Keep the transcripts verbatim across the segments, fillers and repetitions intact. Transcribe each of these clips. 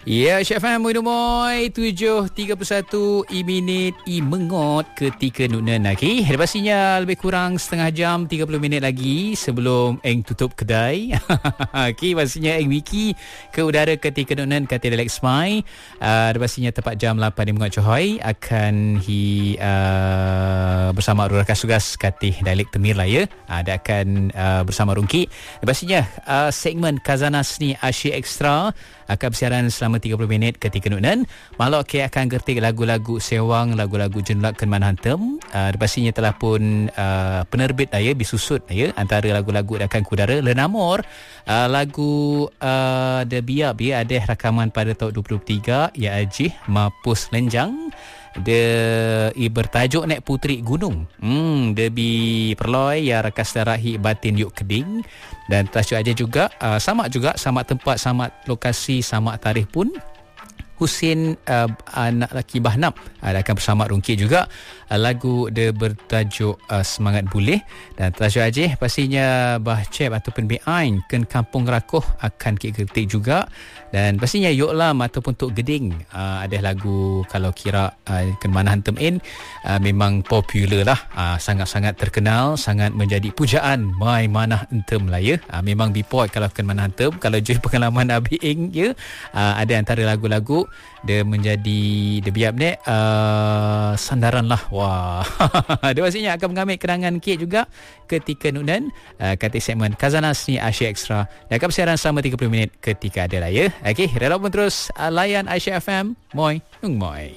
Ya, Syed F M Moy tujuh tiga puluh satu I minit I mengot ketika Nunan lagi. Okay? Pastinya lebih kurang setengah jam tiga puluh minit lagi sebelum Eng tutup kedai. Okey, pastinya Eng Wiki ke udara ketika Nunan kata Alex Mai. Uh, pastinya tepat jam lapan di Mengot Johoi akan hi uh, bersama rakan tugas kata Dialek Temir lah ya. Uh, dia akan uh, bersama Rungki. Pastinya uh, segmen Khazanah Seni Asia Extra akan bersiaran selama tiga puluh minit ketika Nunan. Makhluk okay, akan gertik lagu-lagu sewang, lagu-lagu jenlak Kenman Hantem. Uh, pastinya telah pun uh, penerbit lah ya, disusut lah ya, antara lagu-lagu yang akan kudara. Lenamor, uh, lagu uh, The Biab ya, ada rakaman pada tahun dua ribu tiga, ya Ajih Mapus Lenjang. Dia i bertajuk Nek Puteri Gunung. Hmm, dia bi perloi ya rakas darahi batin yuk keding. Dan tajuk aja juga uh, sama juga sama tempat, sama lokasi, sama tarikh pun Husin uh, anak laki Bahnap uh, akan bersama Rungki juga. Uh, lagu dia bertajuk uh, Semangat Boleh. Dan tajuk aja pastinya Bah Cep ataupun Beain Ken Kampung Rakoh akan kik gertik juga. Dan pastinya Yok Lam ataupun Tok Geding uh, ada lagu kalau kira uh, Ken Mana Hantem In uh, memang popular lah, uh, sangat-sangat terkenal, sangat menjadi pujaan Mai Manah Entem lah ya. Uh, memang bipot kalau Ken Mana Hantem. Kalau jual pengalaman Abi Ing ya, uh, ada antara lagu-lagu dia menjadi dia biap ni uh, sandaran lah. Wah. Dia pastinya akan mengambil kenangan kek juga ketika Nunan uh, kata segmen Khazanah Seni Asia Extra. Dan akan bersiaran selama tiga puluh minit ketika ada lah ya. Okey, rela pun terus uh, layan Aisyah F M. Moi, nung moi.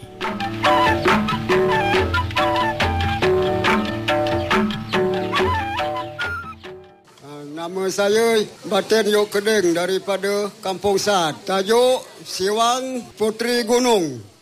Nama saya Batin Yok Keding daripada Kampung Sad. Tajuk Siwang Puteri Gunung.